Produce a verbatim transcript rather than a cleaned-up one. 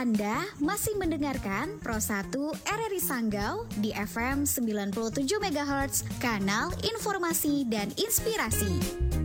Anda masih mendengarkan Pro satu R R I Sanggau di F M sembilan puluh tujuh megahertz, kanal informasi dan inspirasi.